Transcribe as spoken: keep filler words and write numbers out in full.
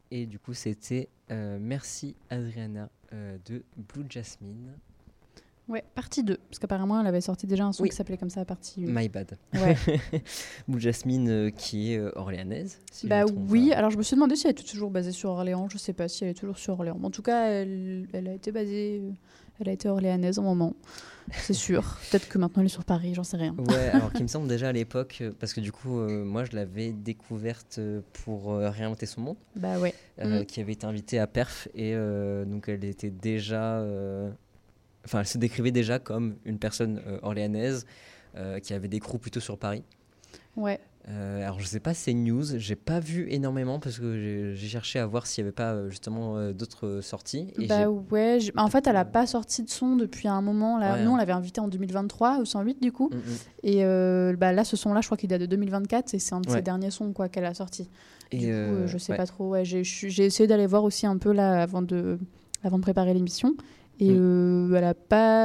Et du coup, c'était euh, Merci Adriana euh, de Blue Jasmine. Ouais, partie deux. Parce qu'apparemment, elle avait sorti déjà un son Oui. qui s'appelait comme ça, partie un. My bad. Ouais. Blue Jasmine euh, qui est euh, orléanaise. Si Bah je me trompe oui, pas. alors je me suis demandé si elle était toujours basée sur Orléans. Je sais pas si elle est toujours sur Orléans. Mais en tout cas, elle, elle a été basée. euh, Elle a été orléanaise un moment. C'est sûr. Peut-être que maintenant elle est sur Paris, j'en sais rien. Ouais, alors qu'il me semble déjà à l'époque, euh, parce que du coup, euh, moi je l'avais découverte euh, pour euh, Réinventer son monde, Bah ouais. euh, Mm. qui avait été invitée à Perf, et euh, donc elle était déjà. euh, Enfin, elle se décrivait déjà comme une personne euh, orléanaise euh, qui avait des crews plutôt sur Paris. Ouais. Euh, alors je sais pas ces news, j'ai pas vu énormément parce que j'ai, j'ai cherché à voir s'il y avait pas euh, justement euh, d'autres euh, sorties. Et Bah j'ai... ouais. j'ai- En fait, elle a pas sorti de son depuis un moment. Là. Ouais, Nous, on hein. l'avait invitée en deux mille vingt-trois, au cent huit du coup. Mm, mm. Et euh, bah là, ce son-là, je crois qu'il date de deux mille vingt-quatre. Et c'est un de Ouais. ses derniers sons quoi, qu'elle a sorti. Et Du coup, euh, euh, je sais ouais. pas trop. Ouais, j'ai, je suis- j'ai essayé d'aller voir aussi un peu là avant de, avant de préparer l'émission. Et Mm. euh, elle a pas.